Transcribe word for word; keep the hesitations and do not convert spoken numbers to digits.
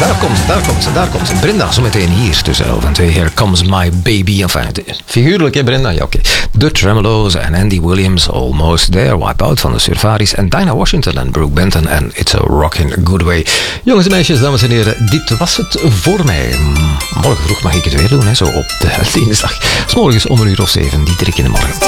Daar komt ze, daar komt ze, daar komt ze. Brenda, zometeen hier tussen elf en twee. Here comes my baby. Enfin, figuurlijk, hè, Brenda? Ja, oké. Okay. De Tremelo's en Andy Williams, Almost There. Wipeout van de Surfaris. En Dinah Washington en Brooke Benton. En It's a Rockin' Good Way. Jongens en meisjes, dames en heren, dit was het voor mij. Morgen vroeg mag ik het weer doen, hè, zo op de dinsdag. 's Morgens om een uur of zeven, die drie in de morgen.